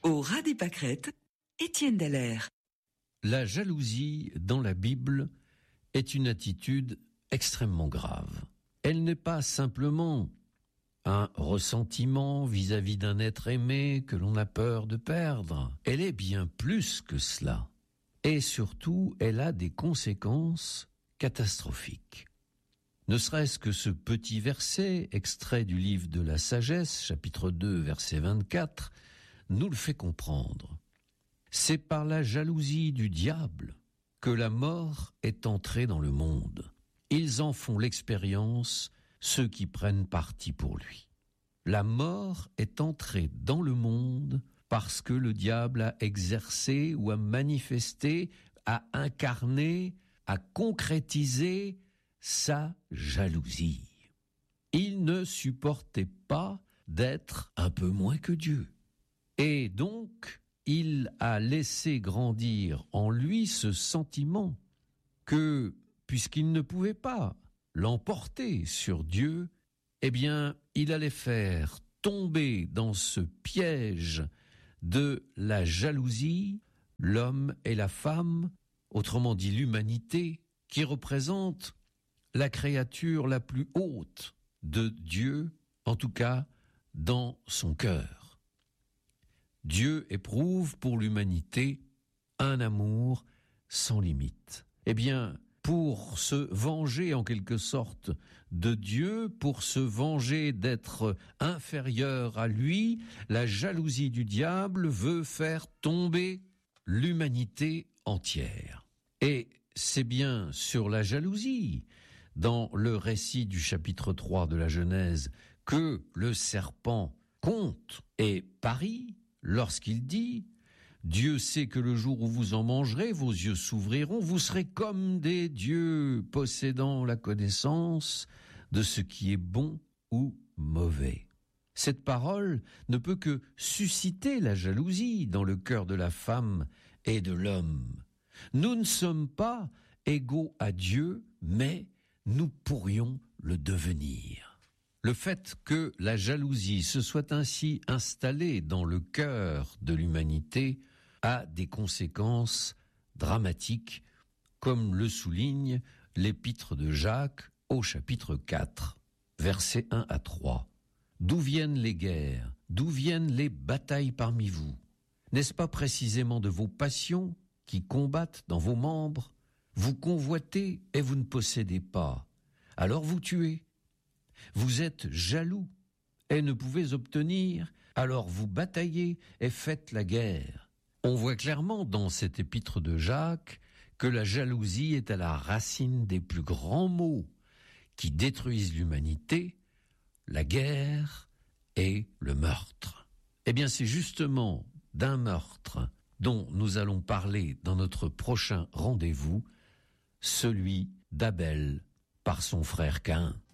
Au ras des pâquerettes, Étienne Dallaire. La jalousie dans la Bible est une attitude extrêmement grave. Elle n'est pas simplement un ressentiment vis-à-vis d'un être aimé que l'on a peur de perdre. Elle est bien plus que cela. Et surtout, elle a des conséquences catastrophiques. Ne serait-ce que ce petit verset, extrait du livre de la Sagesse, chapitre 2, verset 24, nous le fait comprendre. C'est par la jalousie du diable que la mort est entrée dans le monde. Ils en font l'expérience, ceux qui prennent parti pour lui. La mort est entrée dans le monde parce que le diable a exercé ou a manifesté, a incarné, a concrétisé sa jalousie. Il ne supportait pas d'être un peu moins que Dieu. Et donc, il a laissé grandir en lui ce sentiment que, puisqu'il ne pouvait pas l'emporter sur Dieu, eh bien, il allait faire tomber dans ce piège de la jalousie l'homme et la femme, autrement dit l'humanité, qui représente la créature la plus haute de Dieu, en tout cas dans son cœur. Dieu éprouve pour l'humanité un amour sans limite. Eh bien, pour se venger en quelque sorte de Dieu, pour se venger d'être inférieur à lui, la jalousie du diable veut faire tomber l'humanité entière. Et c'est bien sur la jalousie, dans le récit du chapitre 3 de la Genèse, que le serpent compte et parie lorsqu'il dit « Dieu sait que le jour où vous en mangerez, vos yeux s'ouvriront, vous serez comme des dieux possédant la connaissance de ce qui est bon ou mauvais. » Cette parole ne peut que susciter la jalousie dans le cœur de la femme et de l'homme. Nous ne sommes pas égaux à Dieu, mais nous pourrions le devenir. Le fait que la jalousie se soit ainsi installée dans le cœur de l'humanité a des conséquences dramatiques, comme le souligne l'épître de Jacques au chapitre 4, versets 1 à 3. « D'où viennent les guerres? D'où viennent les batailles parmi vous? N'est-ce pas précisément de vos passions qui combattent dans vos membres? Vous convoitez et vous ne possédez pas. Alors vous tuez. Vous êtes jaloux et ne pouvez obtenir. Alors vous bataillez et faites la guerre. » On voit clairement dans cet épître de Jacques que la jalousie est à la racine des plus grands maux qui détruisent l'humanité, la guerre et le meurtre. Eh bien, c'est justement d'un meurtre dont nous allons parler dans notre prochain rendez-vous, celui d'Abel par son frère Caïn.